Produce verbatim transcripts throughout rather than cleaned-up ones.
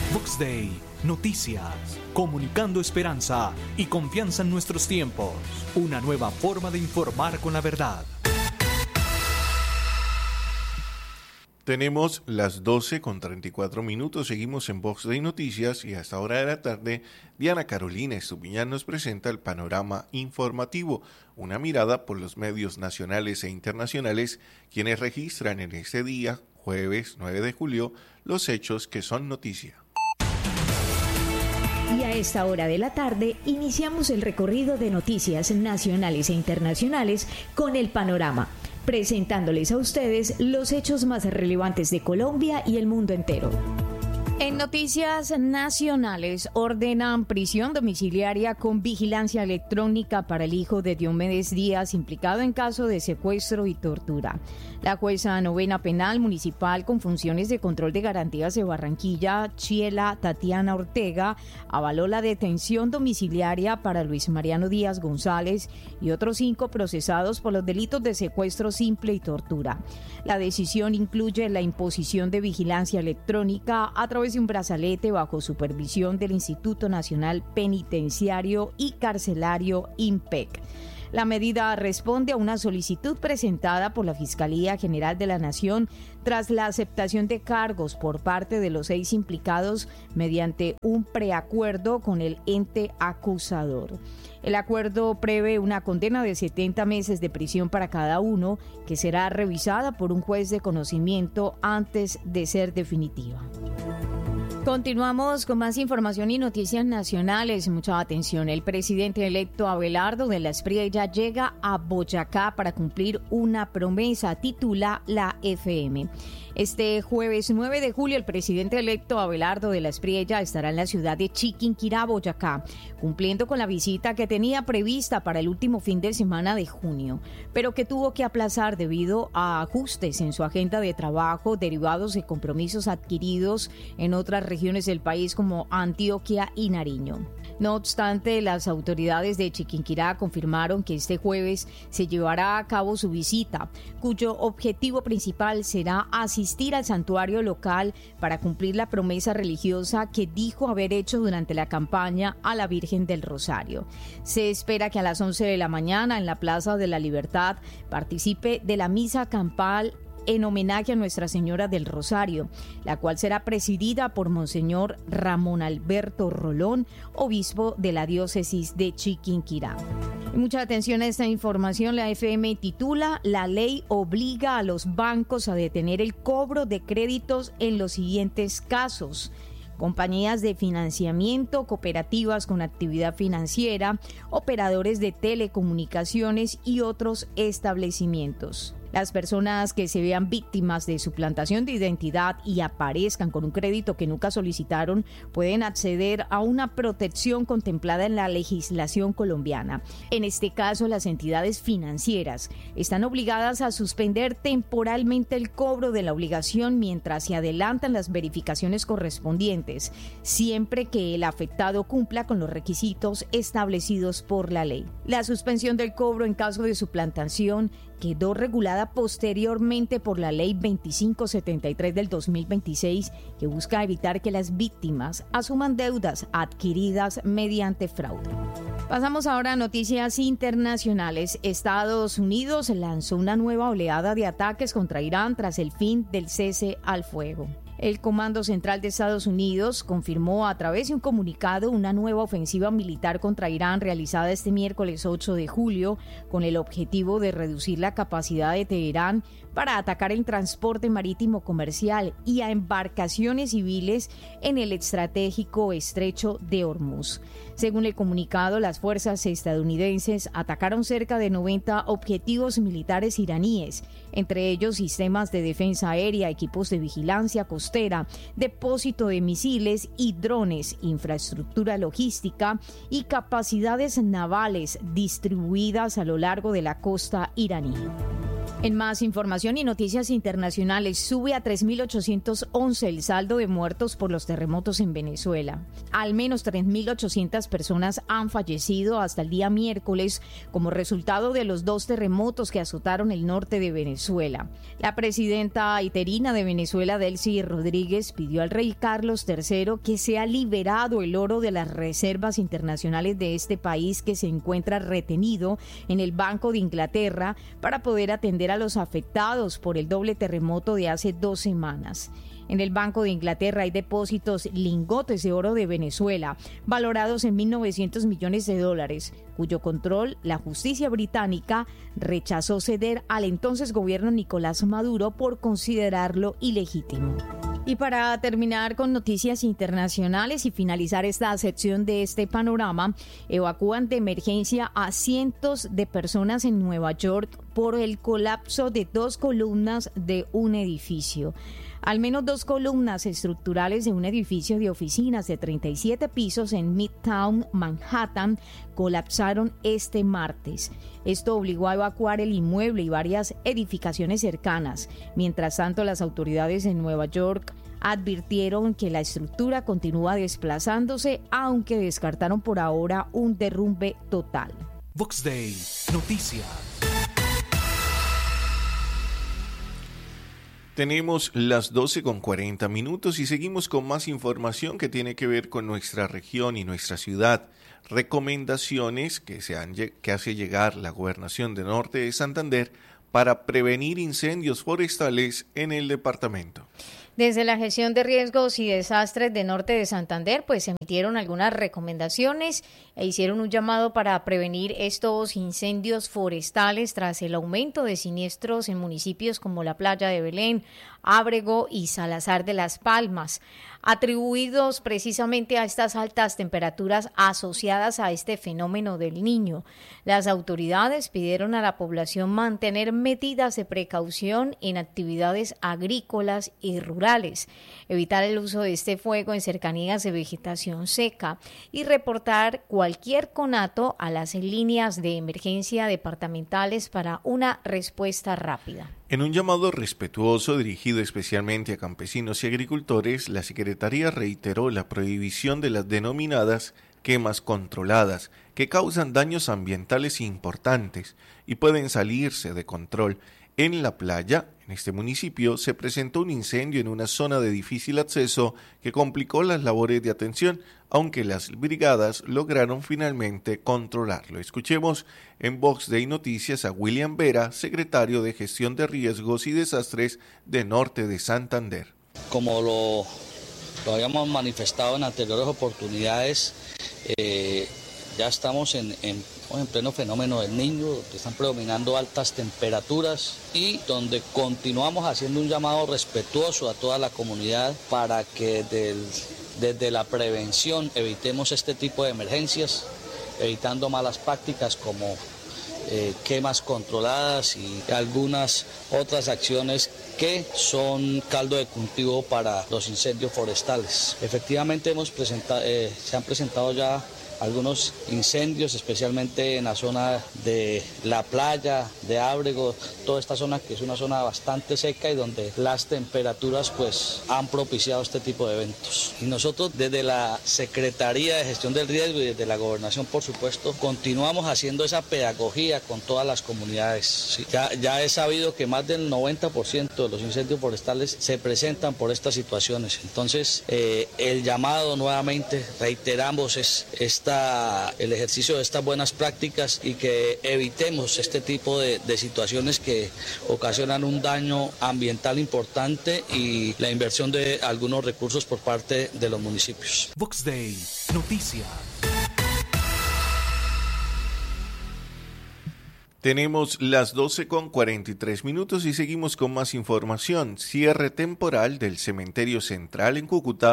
Vox Day, noticias, comunicando esperanza y confianza en nuestros tiempos. Una nueva forma de informar con la verdad. Tenemos las doce con treinta y cuatro minutos, seguimos en Vox Day Noticias y a esta hora de la tarde Diana Carolina Estupiñán nos presenta el panorama informativo, una mirada por los medios nacionales e internacionales quienes registran en este día, jueves nueve de julio, los hechos que son noticia. Y a esta hora de la tarde iniciamos el recorrido de noticias nacionales e internacionales con el panorama, presentándoles a ustedes los hechos más relevantes de Colombia y el mundo entero. En noticias nacionales, ordenan prisión domiciliaria con vigilancia electrónica para el hijo de Diomedes Díaz, implicado en caso de secuestro y tortura. La jueza novena penal municipal con funciones de control de garantías de Barranquilla, Chiela Tatiana Ortega, avaló la detención domiciliaria para Luis Mariano Díaz González y otros cinco procesados por los delitos de secuestro simple y tortura. La decisión incluye la imposición de vigilancia electrónica a través de un brazalete bajo supervisión del Instituto Nacional Penitenciario y Carcelario INPEC. La medida responde a una solicitud presentada por la Fiscalía General de la Nación tras la aceptación de cargos por parte de los seis implicados mediante un preacuerdo con el ente acusador. El acuerdo prevé una condena de setenta meses de prisión para cada uno, que será revisada por un juez de conocimiento antes de ser definitiva. Continuamos con más información y noticias nacionales. Mucha atención. El presidente electo Abelardo de la Espriella llega a Boyacá para cumplir una promesa, titula la F M. Este jueves nueve de julio, el presidente electo Abelardo de la Espriella estará en la ciudad de Chiquinquirá, Boyacá, cumpliendo con la visita que tenía prevista para el último fin de semana de junio, pero que tuvo que aplazar debido a ajustes en su agenda de trabajo derivados de compromisos adquiridos en otras regiones del país como Antioquia y Nariño. No obstante, las autoridades de Chiquinquirá confirmaron que este jueves se llevará a cabo su visita, cuyo objetivo principal será asistir al santuario local para cumplir la promesa religiosa que dijo haber hecho durante la campaña a la Virgen del Rosario. Se espera que a las once de la mañana en la Plaza de la Libertad participe de la misa campal en homenaje a Nuestra Señora del Rosario, la cual será presidida por Monseñor Ramón Alberto Rolón, obispo de la diócesis de Chiquinquirá. Mucha atención a esta información. La F M titula: La ley obliga a los bancos a detener el cobro de créditos en los siguientes casos: compañías de financiamiento, cooperativas con actividad financiera, operadores de telecomunicaciones y otros establecimientos. Las personas que se vean víctimas de suplantación de identidad y aparezcan con un crédito que nunca solicitaron pueden acceder a una protección contemplada en la legislación colombiana. En este caso, las entidades financieras están obligadas a suspender temporalmente el cobro de la obligación mientras se adelantan las verificaciones correspondientes, siempre que el afectado cumpla con los requisitos establecidos por la ley. La suspensión del cobro en caso de suplantación quedó regulada posteriormente por la Ley veinticinco setenta y tres del dos mil veintiséis, que busca evitar que las víctimas asuman deudas adquiridas mediante fraude. Pasamos ahora a noticias internacionales. Estados Unidos lanzó una nueva oleada de ataques contra Irán tras el fin del cese al fuego. El Comando Central de Estados Unidos confirmó a través de un comunicado una nueva ofensiva militar contra Irán realizada este miércoles ocho de julio con el objetivo de reducir la capacidad de Teherán para atacar el transporte marítimo comercial y a embarcaciones civiles en el estratégico estrecho de Hormuz. Según el comunicado, las fuerzas estadounidenses atacaron cerca de noventa objetivos militares iraníes, entre ellos sistemas de defensa aérea, equipos de vigilancia costera, depósito de misiles y drones, infraestructura logística y capacidades navales distribuidas a lo largo de la costa iraní. En más información y noticias internacionales, sube a tres mil ochocientos once el saldo de muertos por los terremotos en Venezuela. Al menos tres mil ochocientas personas han fallecido hasta el día miércoles como resultado de los dos terremotos que azotaron el norte de Venezuela. La presidenta interina de Venezuela, Delcy Rodríguez, pidió al rey Carlos tercero que sea liberado el oro de las reservas internacionales de este país que se encuentra retenido en el Banco de Inglaterra para poder atender a los afectados por el doble terremoto de hace dos semanas. En el Banco de Inglaterra hay depósitos lingotes de oro de Venezuela, valorados en mil novecientos millones de dólares, cuyo control la justicia británica rechazó ceder al entonces gobierno Nicolás Maduro por considerarlo ilegítimo. Y para terminar con noticias internacionales y finalizar esta sección de este panorama, evacúan de emergencia a cientos de personas en Nueva York por el colapso de dos columnas de un edificio. Al menos dos columnas estructurales de un edificio de oficinas de treinta y siete pisos en Midtown Manhattan colapsaron este martes. Esto obligó a evacuar el inmueble y varias edificaciones cercanas. Mientras tanto, las autoridades en Nueva York advirtieron que la estructura continúa desplazándose, aunque descartaron por ahora un derrumbe total. Vox Day, noticias. Tenemos las doce con cuarenta minutos y seguimos con más información que tiene que ver con nuestra región y nuestra ciudad. Recomendaciones que, se han, que hace llegar la Gobernación de Norte de Santander para prevenir incendios forestales en el departamento. Desde la gestión de riesgos y desastres de Norte de Santander, pues emitieron algunas recomendaciones e hicieron un llamado para prevenir estos incendios forestales tras el aumento de siniestros en municipios como la Playa de Belén, Ábrego y Salazar de las Palmas, atribuidos precisamente a estas altas temperaturas asociadas a este fenómeno del Niño. Las autoridades pidieron a la población mantener medidas de precaución en actividades agrícolas y rurales, evitar el uso de este fuego en cercanías de vegetación seca y reportar cualquier conato a las líneas de emergencia departamentales para una respuesta rápida. En un llamado respetuoso dirigido especialmente a campesinos y agricultores, la Secretaría reiteró la prohibición de las denominadas quemas controladas, que causan daños ambientales importantes y pueden salirse de control. En La Playa, en este municipio, se presentó un incendio en una zona de difícil acceso que complicó las labores de atención, aunque las brigadas lograron finalmente controlarlo. Escuchemos en Vox Day Noticias a William Vera, secretario de Gestión de Riesgos y Desastres de Norte de Santander. Como lo, lo habíamos manifestado en anteriores oportunidades, eh, ya estamos en, en, en pleno fenómeno del Niño, donde están predominando altas temperaturas y donde continuamos haciendo un llamado respetuoso a toda la comunidad para que del, desde la prevención evitemos este tipo de emergencias, evitando malas prácticas como eh, quemas controladas y algunas otras acciones que son caldo de cultivo para los incendios forestales. Efectivamente hemos presentado, eh, se han presentado ya algunos incendios, especialmente en la zona de La Playa, de Ábrego, toda esta zona que es una zona bastante seca y donde las temperaturas pues han propiciado este tipo de eventos. Y nosotros desde la Secretaría de Gestión del Riesgo y desde la Gobernación, por supuesto, continuamos haciendo esa pedagogía con todas las comunidades. ¿Sí? Ya, ya he sabido que más del noventa por ciento de los incendios forestales se presentan por estas situaciones. Entonces, eh, el llamado nuevamente, reiteramos, es esta el ejercicio de estas buenas prácticas y que evitemos este tipo de, de situaciones que ocasionan un daño ambiental importante y la inversión de algunos recursos por parte de los municipios. Vox Day, noticias. Tenemos las doce con cuarenta y tres minutos y seguimos con más información. Cierre temporal del cementerio central en Cúcuta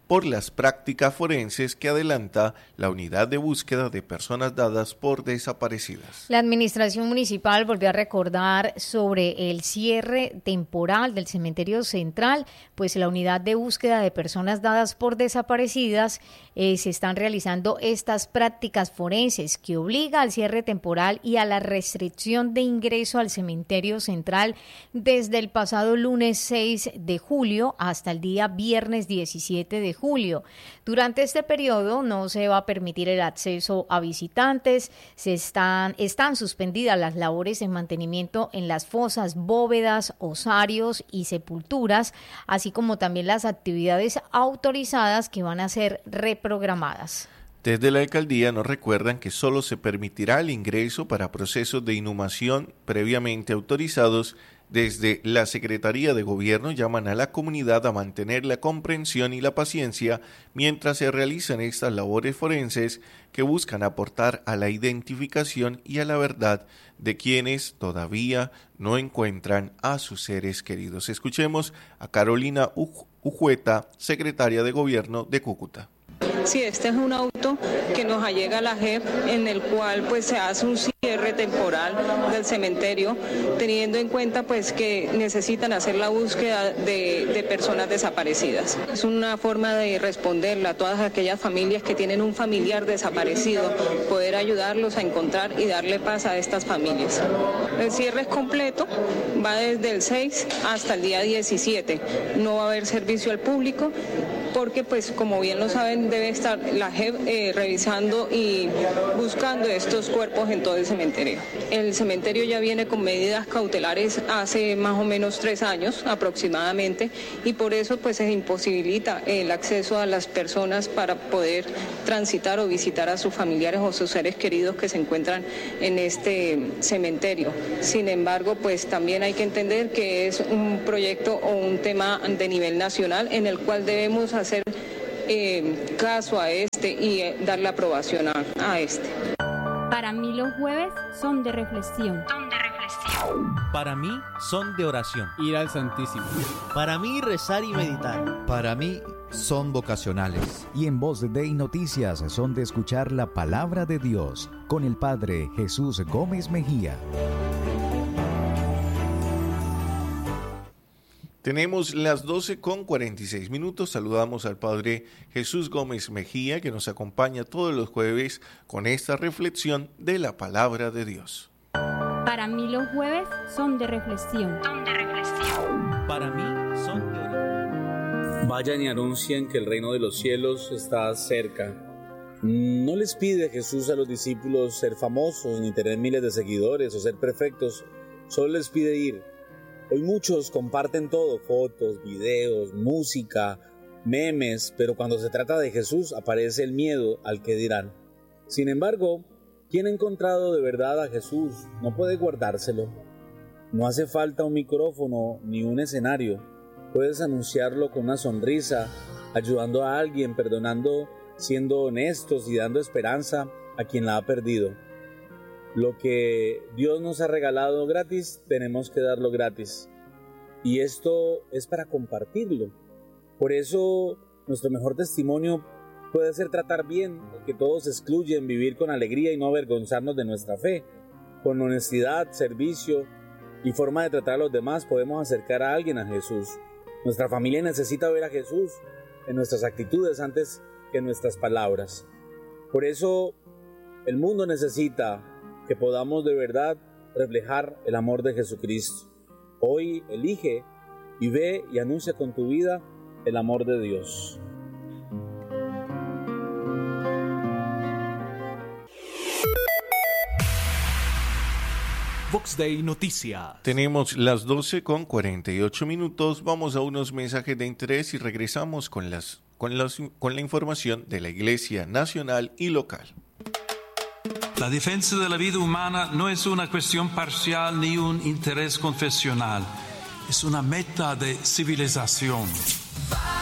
por las prácticas forenses que adelanta la unidad de búsqueda de personas dadas por desaparecidas. La administración municipal volvió a recordar sobre el cierre temporal del cementerio central, pues la unidad de búsqueda de personas dadas por desaparecidas eh, se están realizando estas prácticas forenses que obliga al cierre temporal y a la restricción de ingreso al cementerio central desde el pasado lunes seis de julio hasta el día viernes diecisiete de julio. Durante este periodo no se va a permitir el acceso a visitantes, se están, están suspendidas las labores de mantenimiento en las fosas, bóvedas, osarios y sepulturas, así como también las actividades autorizadas que van a ser reprogramadas. Desde la alcaldía nos recuerdan que solo se permitirá el ingreso para procesos de inhumación previamente autorizados. Desde la Secretaría de Gobierno llaman a la comunidad a mantener la comprensión y la paciencia mientras se realizan estas labores forenses que buscan aportar a la identificación y a la verdad de quienes todavía no encuentran a sus seres queridos. Escuchemos a Carolina Ujueta, secretaria de Gobierno de Cúcuta. Sí, este es un auto que nos allega a la J E P en el cual pues se hace un cierre temporal del cementerio, teniendo en cuenta pues que necesitan hacer la búsqueda de, de personas desaparecidas. Es una forma de responderle a todas aquellas familias que tienen un familiar desaparecido, poder ayudarlos a encontrar y darle paz a estas familias. El cierre es completo, va desde el seis hasta el día diecisiete. No va a haber servicio al público porque pues como bien lo saben debe estar la J E P eh, revisando y buscando estos cuerpos en todo el cementerio. El cementerio ya viene con medidas cautelares hace más o menos tres años aproximadamente y por eso pues se imposibilita el acceso a las personas para poder transitar o visitar a sus familiares o sus seres queridos que se encuentran en este cementerio. Sin embargo, pues también hay que entender que es un proyecto o un tema de nivel nacional en el cual debemos hacer eh, caso a este y eh, dar la aprobación a, a este. Para mí los jueves son de reflexión. Son de reflexión. Para mí son de oración. Ir al Santísimo. Para mí rezar y meditar. Para mí son vocacionales. Y en Voz de Noticias son de escuchar la palabra de Dios con el Padre Jesús Gómez Mejía. Tenemos las doce con cuarenta y seis minutos. Saludamos al Padre Jesús Gómez Mejía, que nos acompaña todos los jueves con esta reflexión de la palabra de Dios. Para mí los jueves son de reflexión. Son de reflexión. Para mí son de oración. Vayan y anuncien que el reino de los cielos está cerca. No les pide Jesús a los discípulos ser famosos, ni tener miles de seguidores o ser perfectos. Solo les pide ir. Hoy muchos comparten todo, fotos, videos, música, memes, pero cuando se trata de Jesús aparece el miedo al que dirán. Sin embargo, quien ha encontrado de verdad a Jesús no puede guardárselo. No hace falta un micrófono ni un escenario. Puedes anunciarlo con una sonrisa, ayudando a alguien, perdonando, siendo honestos y dando esperanza a quien la ha perdido. Lo que Dios nos ha regalado gratis, tenemos que darlo gratis. Y esto es para compartirlo. Por eso, nuestro mejor testimonio puede ser tratar bien, que todos excluyen, vivir con alegría y no avergonzarnos de nuestra fe. Con honestidad, servicio y forma de tratar a los demás podemos acercar a alguien a Jesús. Nuestra familia necesita ver a Jesús en nuestras actitudes antes que en nuestras palabras. Por eso, el mundo necesita que podamos de verdad reflejar el amor de Jesucristo. Hoy elige y ve y anuncia con tu vida el amor de Dios. Vox Day Noticias. Tenemos las doce con cuarenta y ocho minutos. Vamos a unos mensajes de interés y regresamos con, las, con, las, con la información de la Iglesia Nacional y local. La defensa de la vida humana no es una cuestión parcial ni un interés confesional, es una meta de civilización.